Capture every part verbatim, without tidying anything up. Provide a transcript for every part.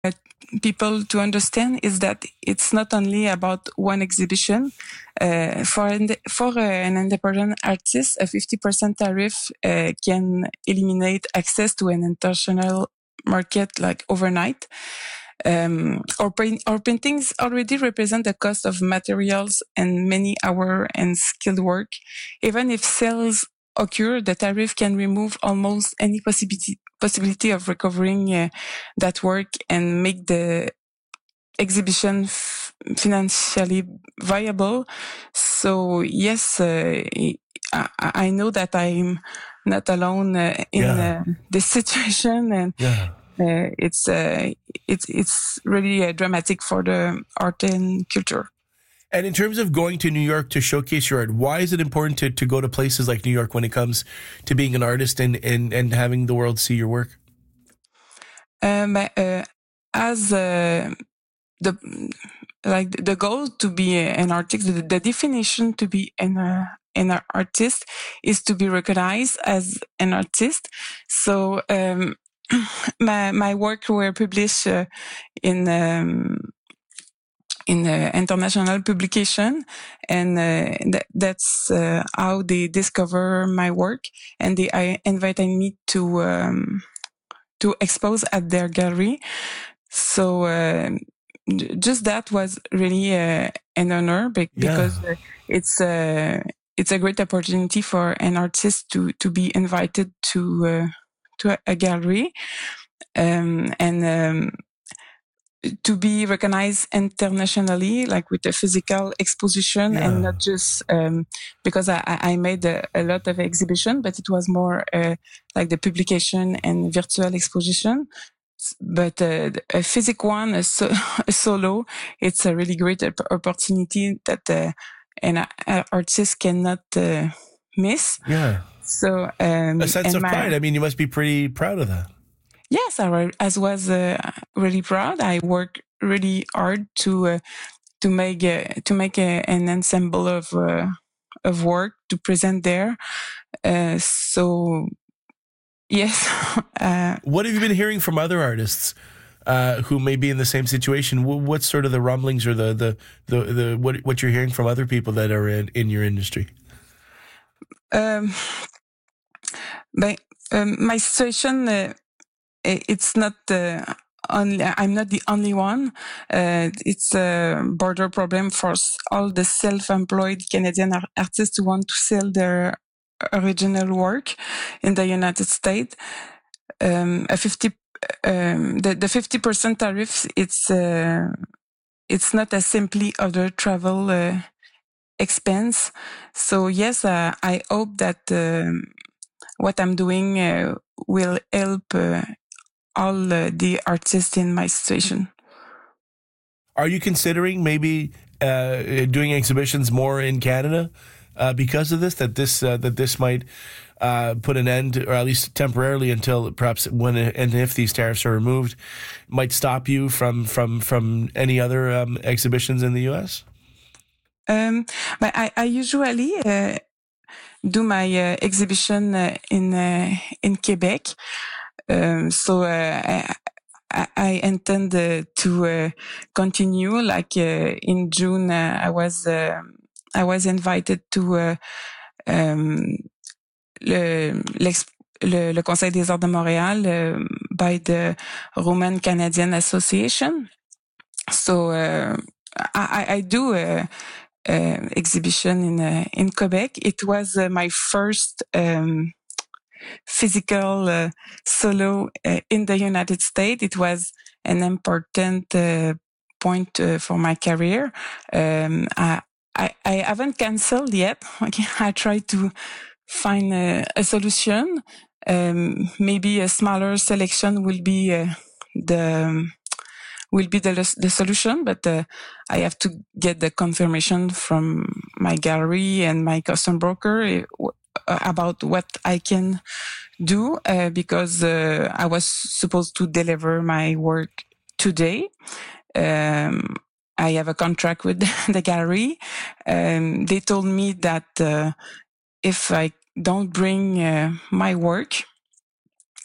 people to understand is that it's not only about one exhibition. Uh, for an, for uh, an independent artist, a fifty percent tariff uh, can eliminate access to an international market like overnight. Um, our, our paintings already represent the cost of materials and many hours and skilled work. Even if sales occur, the tariff can remove almost any possibility possibility of recovering uh, that work and make the exhibition f- financially viable. So yes, uh, I, I know that I'm not alone uh, in yeah. uh, this situation, and yeah. uh, it's uh, it's it's really uh, dramatic for the art and culture. And in terms of going to New York to showcase your art, why is it important to, to go to places like New York when it comes to being an artist and, and, and having the world see your work? Um, uh, as uh, the like the goal to be an artist, the, the definition to be an uh, an artist is to be recognized as an artist. So um, my my work were published uh, in. Um, in uh, international publication, and uh, th- that's uh, how they discover my work, and they uh, invited me to um, to expose at their gallery. So uh, just that was really uh, an honor be- because Yeah. uh, it's uh, it's a great opportunity for an artist to to be invited to uh, to a, a gallery, um, and um, to be recognized internationally, like with a physical exposition, Yeah. and not just um, because I, I made a, a lot of exhibition, but it was more uh, like the publication and virtual exposition. But uh, a physical one, a, so, a solo, it's a really great opportunity that uh, an artist cannot uh, miss. Yeah. So um, a sense of my, pride. I mean, you must be pretty proud of that. Yes, I, I was uh, really proud. I worked really hard to uh, to make uh, to make a, an ensemble of uh, of work to present there. Uh, so yes. uh, what have you been hearing from other artists uh, who may be in the same situation? What's sort of the rumblings or the the the, the what what you're hearing from other people that are in, in your industry? Um, but um, my situation. Uh, It's not the only, I'm not the only one. Uh, it's a border problem for all the self-employed Canadian artists who want to sell their original work in the United States. Um, a fifty, um, the, the fifty percent tariff, it's, uh, it's not as simply other travel uh, expense. So yes, uh, I hope that uh, what I'm doing uh, will help uh, all uh, the artists in my situation. Are you considering maybe uh, doing exhibitions more in Canada uh, because of this? That this uh, that this might uh, put an end, or at least temporarily, until perhaps when and if these tariffs are removed, might stop you from from from any other um, exhibitions in the U S? Um, but I, I usually uh, do my uh, exhibition uh, in uh, in Quebec. Um, so uh, I, I intend uh, to uh, continue. Like uh, in June, uh, I was uh, I was invited to uh, um, le, le, le Conseil des Arts de Montréal uh, by the Roman Canadian Association. So uh, I, I do a, a exhibition in uh, in Quebec. It was uh, my first. Um, physical uh, solo uh, in the United States. It was an important uh, point uh, for my career. Um, I, I, I haven't canceled yet. Okay, I try to find a, a solution. Um, maybe a smaller selection will be uh, the will be the the solution, but uh, I have to get the confirmation from my gallery and my custom broker about what I can do, uh, because uh, I was supposed to deliver my work today. Um, I have a contract with the gallery. Um, they told me that uh, if I don't bring uh, my work,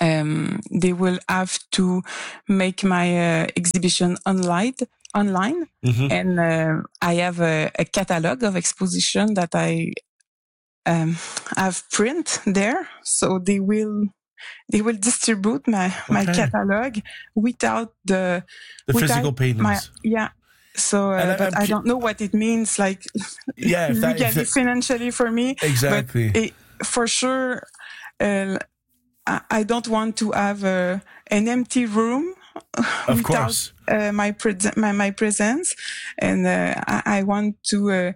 um, they will have to make my uh, exhibition online. Online, mm-hmm. and uh, I have a, a catalog of exposition that I um, have print there, so they will they will distribute my okay. my catalog without the the without physical paintings. My, yeah. So, uh, I, but I don't know what it means, like yeah, if that, legally, if that, financially for me. Exactly. But it, for sure, uh, I, I don't want to have a, an empty room. Of without course. uh, my, pre- my my presence, and uh, I, I want to uh,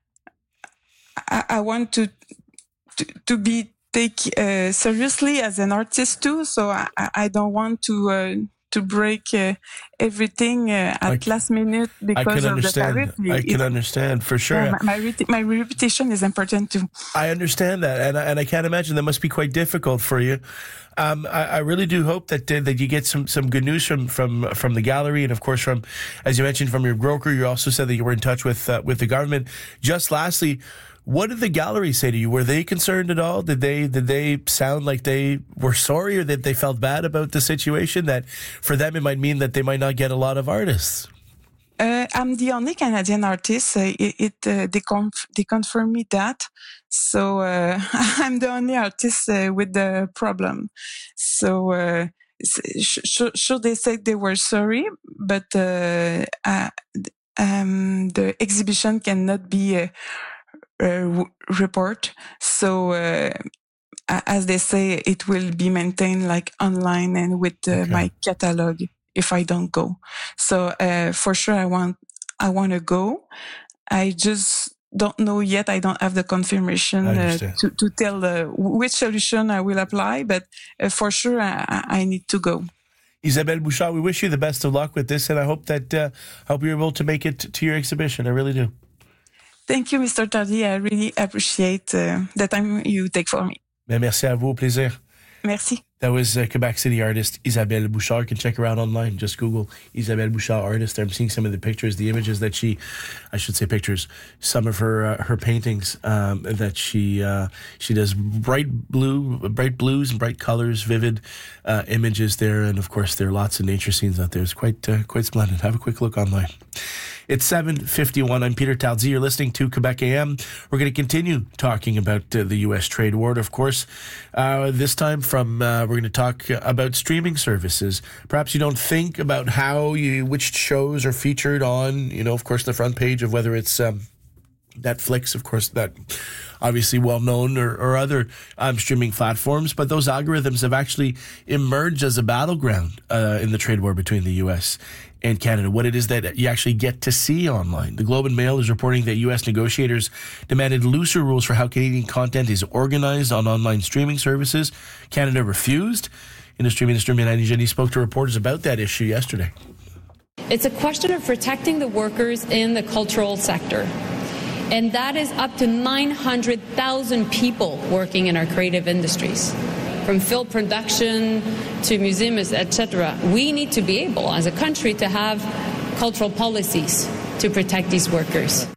I, I want to to, to be take uh, seriously as an artist too. So I, I don't want to uh, to break uh, everything uh, at I, last minute because of the tariff. I can understand for sure. Yeah, my, my my reputation is important too. I understand that, and I, and I can't imagine that must be quite difficult for you. Um, I, I really do hope that uh, that you get some, some good news from, from from the gallery, and of course from, as you mentioned, from your broker. You also said that you were in touch with uh, with the government. Just lastly, what did the gallery say to you? Were they concerned at all? Did they did they sound like they were sorry, or that they felt bad about the situation? That for them it might mean that they might not get a lot of artists. Uh, I'm the only Canadian artist. Uh, it, it uh, they conf- they confirm me that. So uh, I'm the only artist uh, with the problem. So uh, sh- sure they said they were sorry, but uh, uh, um, the exhibition cannot be a, a report. So uh, as they say, it will be maintained like online and with uh, okay. my catalog. If I don't go, so uh, for sure I want I want to go. I just don't know yet. I don't have the confirmation uh, to to tell uh, which solution I will apply, but uh, for sure I, I need to go. Isabelle Bouchard, we wish you the best of luck with this, and I hope that uh, I hope you're able to make it to your exhibition. I really do. Thank you, Mister Tardy. I really appreciate uh, the time you take for me. Mais merci à vous, au plaisir. Merci. That was uh, Quebec City artist Isabelle Bouchard. You can check her out online. Just Google Isabelle Bouchard artist. I'm seeing some of the pictures, the images that she, I should say pictures, some of her uh, her paintings um, that she uh, she does bright blue, bright blues and bright colors, vivid uh, images there, and of course there are lots of nature scenes out there. It's quite uh, quite splendid. Have a quick look online. It's seven fifty-one. I'm Peter Talzi. You're listening to Quebec A M. We're going to continue talking about uh, the U S trade war, of course. Uh, this time from, uh, we're going to talk about streaming services. Perhaps you don't think about how you, which shows are featured on, you know, of course, the front page of whether it's um, Netflix, of course, that obviously well-known, or, or other um, streaming platforms. But those algorithms have actually emerged as a battleground uh, in the trade war between the U S and Canada, what it is that you actually get to see online. The Globe and Mail is reporting that U S negotiators demanded looser rules for how Canadian content is organized on online streaming services. Canada refused. Industry Minister Mélanie Joly spoke to reporters about that issue yesterday. It's a question of protecting the workers in the cultural sector. And that is up to nine hundred thousand people working in our creative industries. From film production to museums, et cetera. We need to be able, as a country, to have cultural policies to protect these workers.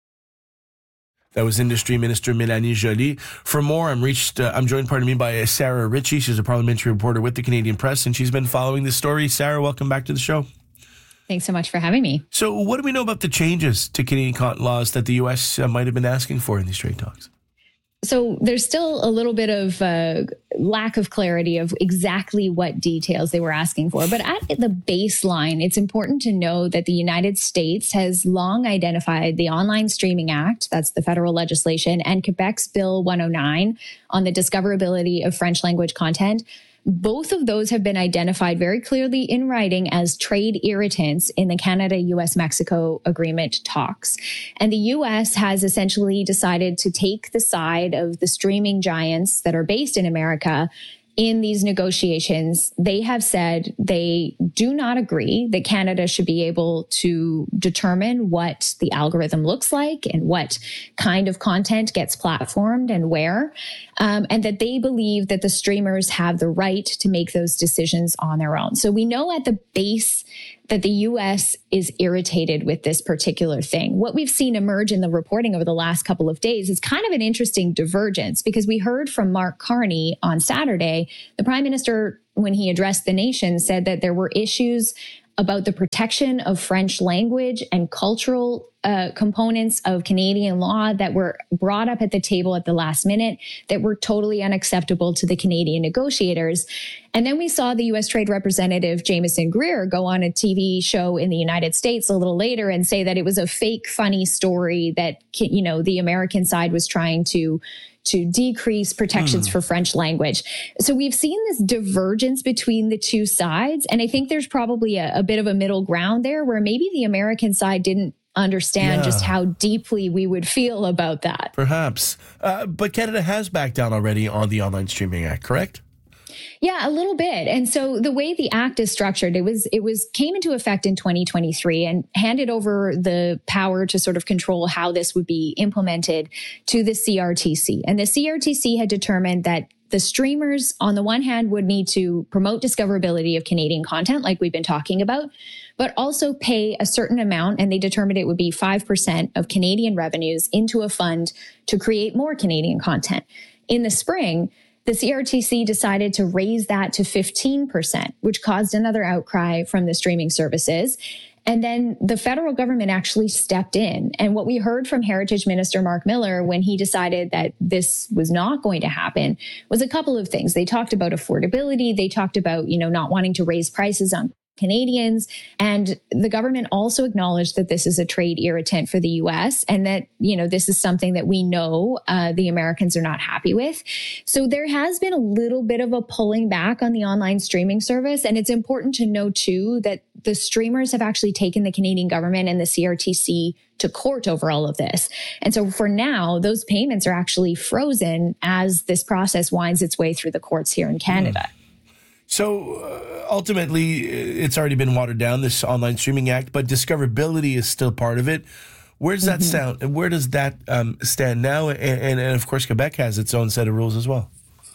That was Industry Minister Mélanie Joly. For more, I'm reached. Uh, I'm joined, pardon me, by Sarah Ritchie. She's a parliamentary reporter with the Canadian Press, and she's been following this story. Sarah, welcome back to the show. Thanks so much for having me. So, what do we know about the changes to Canadian content laws that the U S uh, might have been asking for in these trade talks? So there's still a little bit of uh, lack of clarity of exactly what details they were asking for. But at the baseline, it's important to know that the United States has long identified the Online Streaming Act, that's the federal legislation, and Quebec's Bill one oh nine on the discoverability of French language content. Both of those have been identified very clearly in writing as trade irritants in the Canada-U S Mexico agreement talks. And the U S has essentially decided to take the side of the streaming giants that are based in America in these negotiations. They have said they do not agree that Canada should be able to determine what the algorithm looks like and what kind of content gets platformed and where, um, and that they believe that the streamers have the right to make those decisions on their own. So we know at the base that the U S is irritated with this particular thing. What we've seen emerge in the reporting over the last couple of days is kind of an interesting divergence, because we heard from Mark Carney on Saturday, the Prime Minister, when he addressed the nation, said that there were issues about the protection of French language and cultural uh, components of Canadian law that were brought up at the table at the last minute that were totally unacceptable to the Canadian negotiators. And then we saw the U S Trade Representative Jameson Greer go on a T V show in the United States a little later and say that it was a fake, funny story that, you know, the American side was trying to to decrease protections mm. for French language. So we've seen this divergence between the two sides. And I think there's probably a, a bit of a middle ground there where maybe the American side didn't understand yeah. just how deeply we would feel about that. Perhaps. Uh, but Canada has backed down already on the Online Streaming Act, correct? Yeah, a little bit. And so the way the act is structured, it was it was came into effect in twenty twenty-three and handed over the power to sort of control how this would be implemented to the C R T C. And the C R T C had determined that the streamers, on the one hand, would need to promote discoverability of Canadian content, like we've been talking about, but also pay a certain amount, and they determined it would be five percent of Canadian revenues into a fund to create more Canadian content. In the spring, the C R T C decided to raise that to fifteen percent, which caused another outcry from the streaming services. And then the federal government actually stepped in. And what we heard from Heritage Minister Mark Miller when he decided that this was not going to happen was a couple of things. They talked about affordability. They talked about, you know, not wanting to raise prices on Canadians. And the government also acknowledged that this is a trade irritant for the U S and that, you know, this is something that we know uh, the Americans are not happy with. So there has been a little bit of a pulling back on the online streaming service. And it's important to know, too, that the streamers have actually taken the Canadian government and the C R T C to court over all of this. And so for now, those payments are actually frozen as this process winds its way through the courts here in Canada. Mm. So uh, ultimately, it's already been watered down, this Online Streaming Act, but discoverability is still part of it. Where does that mm-hmm. stand? Where does that um, stand now? And, and, and of course, Quebec has its own set of rules as well.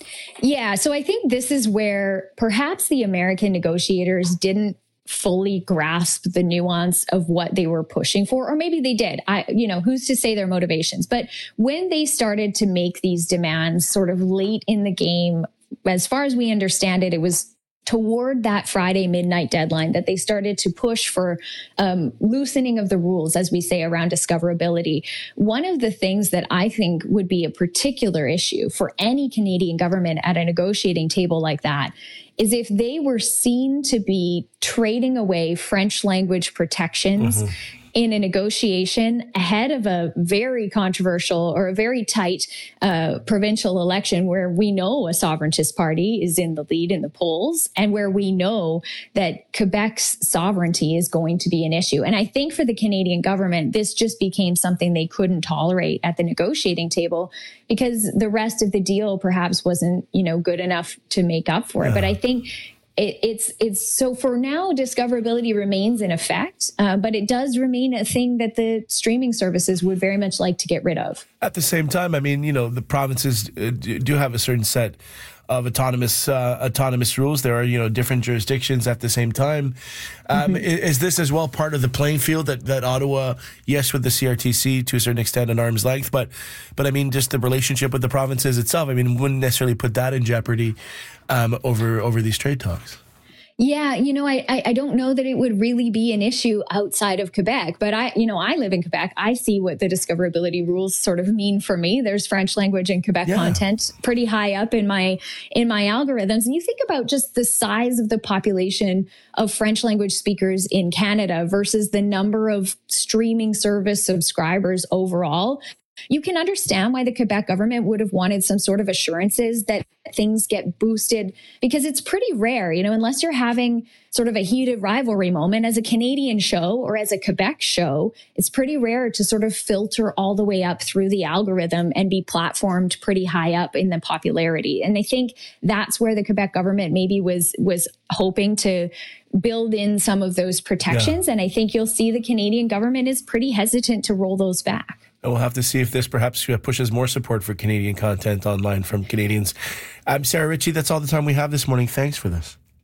Yeah, so I think this is where perhaps the American negotiators didn't fully grasp the nuance of what they were pushing for, or maybe they did. I, you know, who's to say their motivations? But when they started to make these demands sort of late in the game, as far as we understand it, it was toward that Friday midnight deadline that they started to push for um, loosening of the rules, as we say, around discoverability. One of the things that I think would be a particular issue for any Canadian government at a negotiating table like that is if they were seen to be trading away French language protections mm-hmm. in a negotiation ahead of a very controversial or a very tight uh, provincial election where we know a sovereigntist party is in the lead in the polls and where we know that Quebec's sovereignty is going to be an issue. And I think for the Canadian government, this just became something they couldn't tolerate at the negotiating table because the rest of the deal perhaps wasn't, you know, good enough to make up for it. Yeah. But I think It, it's it's so for now, discoverability remains in effect, uh, but it does remain a thing that the streaming services would very much like to get rid of. At the same time, I mean, you know, the provinces do have a certain set of autonomous uh, autonomous rules. There are, you know, different jurisdictions at the same time. Um, mm-hmm. Is this as well part of the playing field that, that Ottawa, yes, with the C R T C to a certain extent at arm's length, but but I mean, just the relationship with the provinces itself, I mean, wouldn't necessarily put that in jeopardy um, over over these trade talks? Yeah, you know, I, I don't know that it would really be an issue outside of Quebec, but I, you know, I live in Quebec. I see what the discoverability rules sort of mean for me. There's French language and Quebec yeah. content pretty high up in my in my algorithms. And you think about just the size of the population of French language speakers in Canada versus the number of streaming service subscribers overall. You can understand why the Quebec government would have wanted some sort of assurances that things get boosted because it's pretty rare, you know, unless you're having sort of a heated rivalry moment as a Canadian show or as a Quebec show, it's pretty rare to sort of filter all the way up through the algorithm and be platformed pretty high up in the popularity. And I think that's where the Quebec government maybe was, was hoping to build in some of those protections. Yeah. And I think you'll see the Canadian government is pretty hesitant to roll those back. We'll have to see if this perhaps pushes more support for Canadian content online from Canadians. I'm Sarah Ritchie. That's all the time we have this morning. Thanks for this.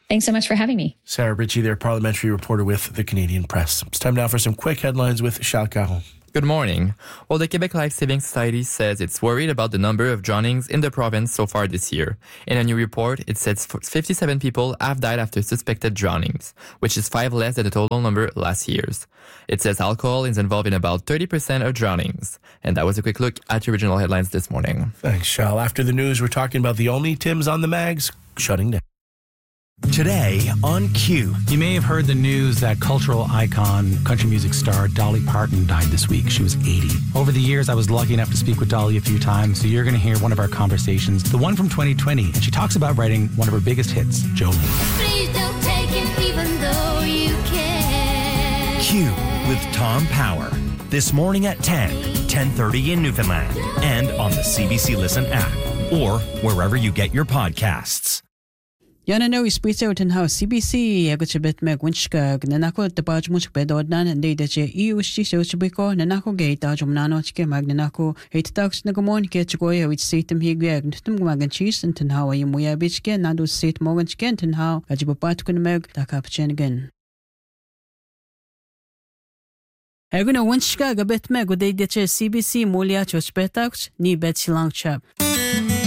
Thanks so much for having me. Sarah Ritchie there, parliamentary reporter with the Canadian Press. It's time now for some quick headlines with Charles Caron. Good morning. Well, the Quebec Life Saving Society says it's worried about the number of drownings in the province so far this year. In a new report, it says fifty-seven people have died after suspected drownings, which is five less than the total number last year's. It says alcohol is involved in about thirty percent of drownings. And that was a quick look at your original headlines this morning. Thanks, Charles. After the news, we're talking about the only Tims on the Mags shutting down. Today on Q. You may have heard the news that cultural icon, country music star Dolly Parton died this week. She was eighty. Over the years, I was lucky enough to speak with Dolly a few times, so you're going to hear one of our conversations, the one from twenty twenty, and she talks about writing one of her biggest hits, Jolene. Please don't take him even though you can. Q with Tom Power. This morning at ten, ten thirty in Newfoundland, and on the C B C Listen app, or wherever you get your podcasts. Yana no isprito ten house C B C agutibet meg winchka nanako the baj much bedodnan and they that you so chibiko nanako gate ajum nano chike magnanako eight tax nagamon ketchoya which seatem higag tum magan cheese and ten how you muya bitchke nadu seat morgan skent and how ajibapat kun meg takapchen again. Eguna winchka gabet meg with they that C B C mulia chospetax ni bet silang chap.